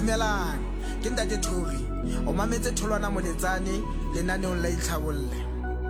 Dumelang, ke Ntate Thori. O mametse Tholwana Moletsane lenaneong la Itlhabolle.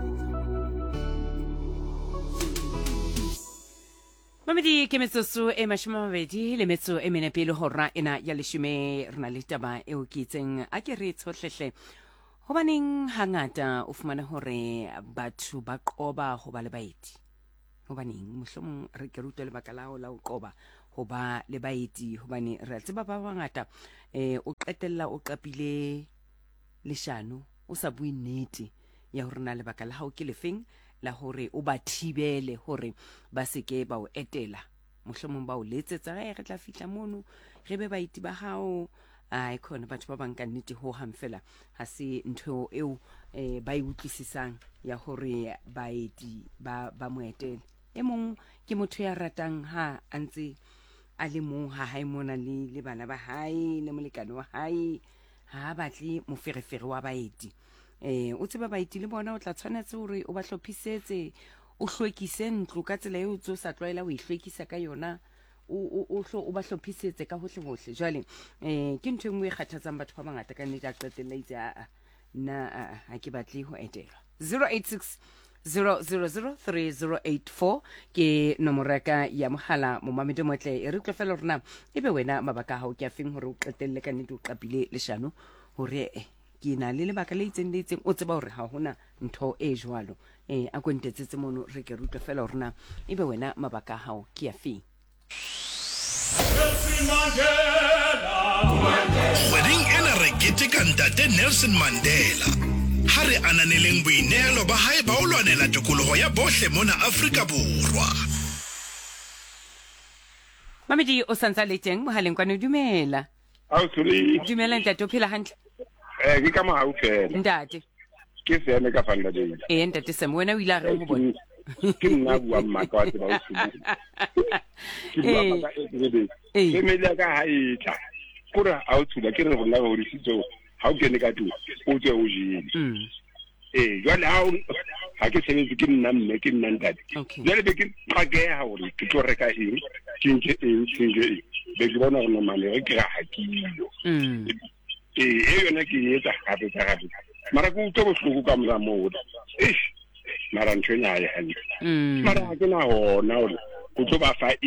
Mamedi ke metsotso e 20 le metso e mene pele hora ena ya leshome rena le taba eo ke itseng a ke re tshohlele hobaneng hangata o fumana hore batho ba qoba ho ba le baeti hobaneng mohlomong re ke rutwe le bakalao la ho qoba ho ba le baeti hobane re tseba ba bangata o qetella o qapile leshano o sa bue nnete ya hore na le bakala ha o ke lefeng la hore o ba thibele hore ba seke ba o etela mohlomong ba o letsetsa re tla fihla mono re be baeti ba hao ai khona batho ba bang ka nnete ho hang fela ha se ntho eo ba e utlwisisang ya hore baeti ba moetele e mong ke motho ya ratang ha antse a le mong ha hae mona le bana ba hae le molekane wa hae ha batle moferefere wa baeti o tseba baeti le bona o tla tshwanetse hore o ba hlophisetse o hlwekise ntlo ka tsela eo tso sa tlwaela o ihlwekisa ka yona o ba hlophisetse ka hohle hohle jwale ke ntho engwe e kgathatsang batho ba bangata ka nnete a qetella itse nna ha ke batle ho etelwa 086 0003084 ke nomoraka ya mohala momamedi motle e re tlofela rona ebe wena mabaka hao ke afeng hore o qetelle ka nnete o qapile leshano hore ke na le lebaka le itseng o tseba hore ha hona ntho e jwalo a kontetsetse mono re ke rutwa fela rona ebe wena mabaka hao ke afeng Wedding ena re keteka Ntate Nelson Mandela ha re ananeleng boineelo ba hae ba o lwanela tokoloho ya bohle mona Afrika Borwa. Mamedi o santsa le teng mohaleng kwana dumela dumela Ntate o phela hantle ke ka mahau fela Ntate ke sene ka fanda ding Ntate Sam wena o ile a re go bona ke nna bua mmaka wa tseba o sile ke bua mmaka e mele ka ha itla kura a o tsula ke re go nna go risitso ha o kene ka tu o tse o jile jwale ha ke sebetse ke nna mme ke nna Ntate jwale be ke qakea hore ke tlo reka eng ke be ke bona go normale re ke ga hakilo yona ke etsa gape mara go utlo bohloko ka mora moda mara ntho ena ya hantle mara ha ke na hona hore o tlo ba fa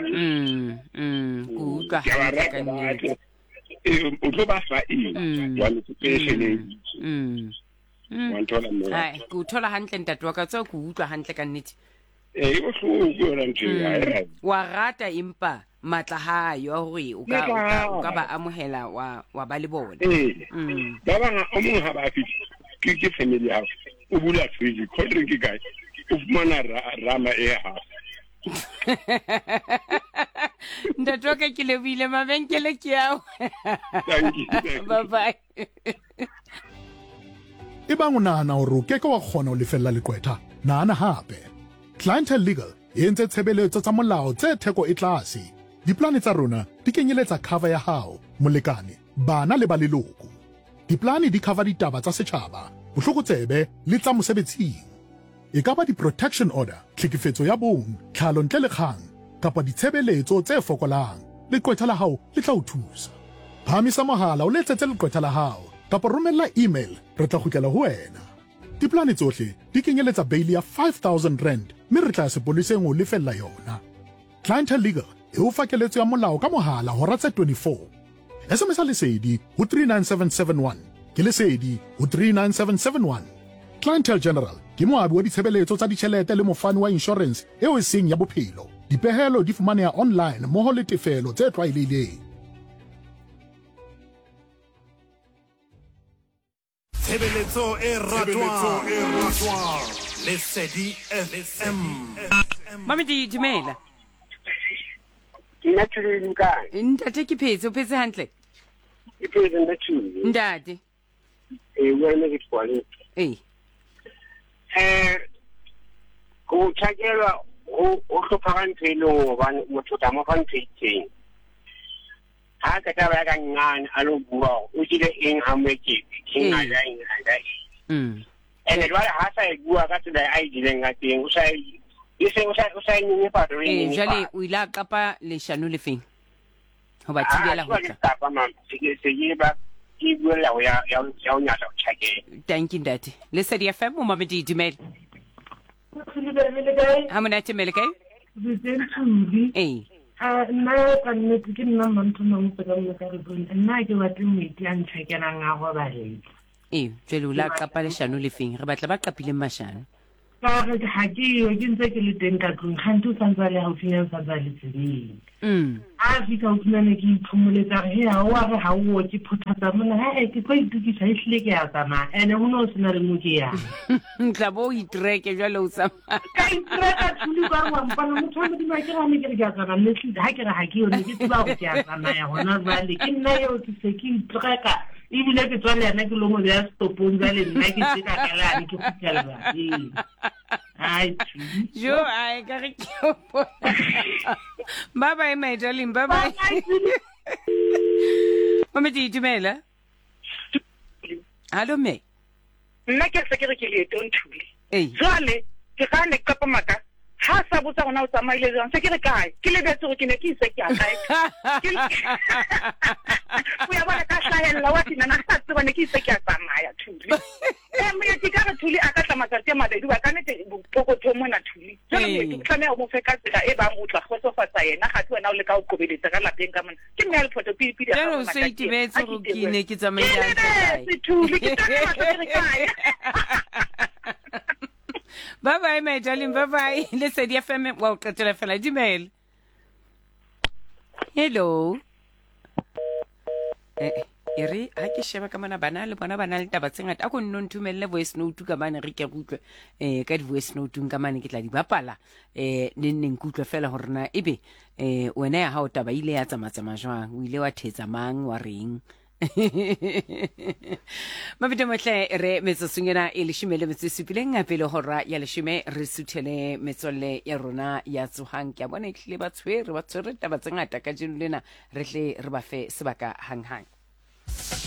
go ka ha ka nnete o tlo ba fa wa special ai go thola hantle Ntate wa ka tswa go utlwa hantle ka nnete e bohloko yona ntho ya wa rata impa matla hayo hore o ka ba amohela wa ba le bona ba bang o mong ha ba fitse ke family house o bula fridge cold drink guys o fumana rama e ha Ntate ka ke lebile mabenkele ke yao bye bye Ebang o nahana hore o keke wa kgona ho lefella lekwetha nahana hape Clientele Legal e entse tshebeletso tsa molao tse theko e tlase diplane tsa rona di kenyeletsa cover ya hao molekane bana le ba leloko diplane di cover ditaba tsa setjhaba bohlokotsebe le tsa mosebetsing e ka ba di-protection order tlhekefetso ya bong tlhalo ntle le kgang kapa ditshebeletso tse fokolang lekwetha la hao le tla o thusa phamisa mohala o letsetse lekwetha la hao kapa romella email re tla kgutlela ho wena diplane tsohle di kenyeletsa bail ya 5,000 rand mme re tla sepoliseng ho lefella yona Clientele Legal e o fakeletso ya molao ka mohala hora tse 24 SMS lesedi ho 39771 ke lesedi ho 39771 Clientele General ke moabi wa ditshebeletso tsa ditjhelete le mofani wa insurance eo e seng ya bophelo dipehelo di fumaneha online moho le tefelo tse tlwaelehileng Tshebeletso e ratwa Lesedi FM Mamedi dumela Ntate ke phetse o phetse hantle Ntate wena ke tswale go tshakela o hlophagan phelo hobane motho ta mo fan tseng ha ka taba ka ngana a lo bua o dile eng ha mo ke kinga ya eng ene jwale ha sa bua ka tsela a dileng ga teng o sa ise o sa nne pa re jale o ila kapa leshano le feng ho ba thibela ho tla tapa ma se ba ke buela ya nyatla o tshakela thank you dad le se di FM mo mamedi dumela ha mona temele kae nna ka nnete ke nna mantho mang se ka mo ka re bona nna ke batla mmiti a ntshekelang a go ba le jwale o la qapa leshano le feng re batla ba qapile mashano ka re ha ke yo ke ntse ke le teng ka tlung khantu santsa le haufinyana santsa le tsebeng a fika o tsena ke iphumoletsa he ha wa re ha o ke phothatsa mona ke go itukisa ihle ke ya tsama ene ho no sena le mo ke ya ntla bo itreke jwale o tsama ka itreka tuli ba wa mpana motho mo di ma ke ga me ke ga tsama le hle ha ke re ha ke yo ne ke tsuba go ke ya tsama ya hona jwale ke nna yo ke se ke itreka ibile ke tswa le yana ke lo mo ya stopong jale nna ke se ka kala ke fitela ba ai jo ai ka re ke bye bye my darling bye bye mama di dumela allo me nna ke se ke re ke le tonthule jale ke ga ne ka pamaka ha sa botsa gona o tsamaile jang se ke re kae ke le betso ke ne ke se ke a kae o ya bona ka hlahella wa tina na sa tseba ne ke se ke a tsamaya thuli mo ya ke ka re thuli a ka tsamaya tse mabedi ba ka ne pokotho mona thuli jalo ke tsamaya mo fe ka tsela e ba motla kgotsofatsa yena ga tse wena o le ka o qobeletsa ka lapeng ka mona ke mme le photo pipidi ya jalo se itibetse go ke ne ke tsamaya se thuli ke tsamaya ke re kae bye bye my darling bye bye le se di FM wa o qetela fela dimela hello ere ha ke sheba ka mana bana le bona bana le taba tsengata a go nno nthumelle voice note ka mane re ke gutlwe ka di voice note ka mane ke tla di bapala neng kutlwe fela hore na ebe wena ya ha o taba ile ya tsamatsama jwang o ile wa thetsa mang wa reng mabito motle re metsosungena e leshimele metsosupileng a pele hora ya leshime re suthele metsolle ya rona ya tsohang ke a bona itlile ba tshwere taba tsengata ka jeno lena re tle re ba fe sebaka hang